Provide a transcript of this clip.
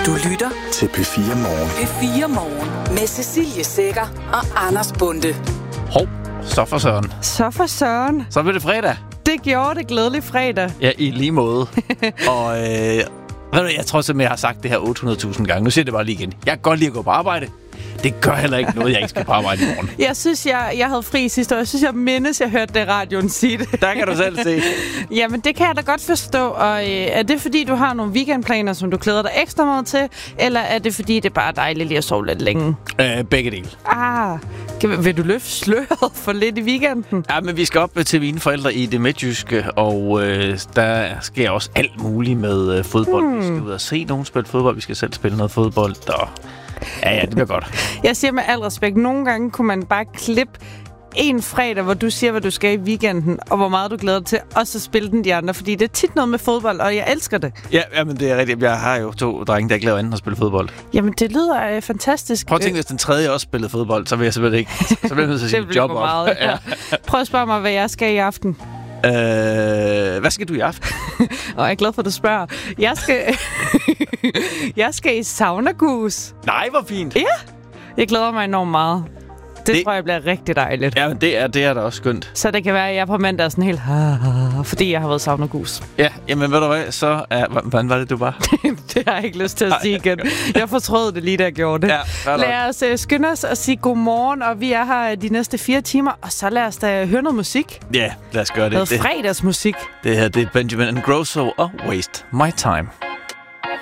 Du lytter til P4 Morgen. P4 Morgen med Cecilie Sækker og Anders Bonde. Hov, så for søren. Så for søren. Så blev det fredag. Det gjorde det glædelig fredag. Ja, i lige måde. Og ved du, jeg tror simpelthen, jeg har sagt det her 800.000 gange. Nu siger jeg det bare lige igen. Jeg kan godt lide at gå på arbejde. Det gør heller ikke noget, jeg ikke skal på arbejde i morgen. Jeg synes, jeg havde fri sidste år. Jeg synes, jeg mindes, jeg hørte det i radioen sige det. Der kan du selv se. Jamen, det kan jeg da godt forstå. Og er det fordi, du har nogle weekendplaner, som du glæder dig ekstra meget til? Eller er det fordi, det er bare dejligt lige at sove lidt længe? Begge dele. Vil du løfte sløret for lidt i weekenden? Ja, men vi skal op til mine forældre i det midtjyske, og der sker også alt muligt med fodbold. Vi skal ud og se nogen spille fodbold. Vi skal selv spille noget fodbold, og ja, det bliver godt. Jeg siger med al respekt, nogle gange kunne man bare klippe en fredag, hvor du siger, hvad du skal i weekenden, og hvor meget du glæder dig til, og så spille den de andre, fordi det er tit noget med fodbold, og jeg elsker det. Ja, men det er rigtigt. Jeg har jo 2 drenge, der ikke laver andet end at spille fodbold. Jamen, det lyder fantastisk. Prøv at tænke, hvis den tredje også spillede fodbold, så vil jeg simpelthen ikke. Så bliver jeg nødt til at sige job op. Meget, ja. Prøv at spørge mig, hvad jeg skal i aften. Hvad skal du i aften? Og jeg er glad for, at du spørger. Jeg skal i saunagus. Nej, hvor fint. Ja, jeg glæder mig enormt meget. Det tror jeg bliver rigtig dejligt. Ja, men det er da også skønt. Så det kan være, at jeg på mandag er sådan helt... fordi jeg har været saunagus. Ja, jamen ved du hvad, så er... Hvordan var det, du var? Det har jeg ikke lyst til at sige igen. Jeg fortrød det lige, da jeg gjorde det. Ja, lad os skynde os og sige godmorgen, og vi er her de næste 4 timer, og så lad os da høre noget musik. Ja, lad os gøre det. Noget fredagsmusik. Det her, det er Benjamin Ingrosso og Waste My Time.